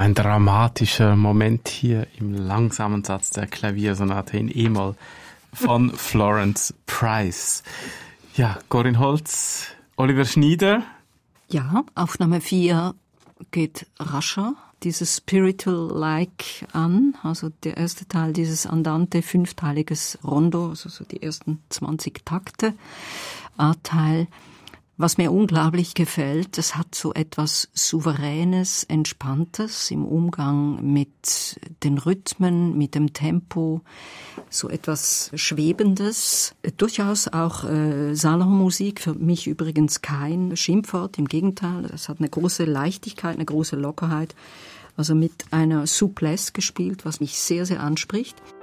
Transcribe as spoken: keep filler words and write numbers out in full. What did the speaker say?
Ein dramatischer Moment hier im langsamen Satz der Klaviersonate in E-Moll von Florence Price. Ja, Corinne Holz, Oliver Schnieder. Ja, Aufnahme vier geht rascher, dieses Spiritual-like an, also der erste Teil dieses Andante, fünfteiliges Rondo, also so die ersten zwanzig Takte, A-Teil. Was mir unglaublich gefällt, es hat so etwas Souveränes, Entspanntes im Umgang mit den Rhythmen, mit dem Tempo, so etwas Schwebendes. Durchaus auch äh, Salonmusik, für mich übrigens kein Schimpfwort, im Gegenteil, es hat eine große Leichtigkeit, eine große Lockerheit, also mit einer Souplesse gespielt, was mich sehr, sehr anspricht.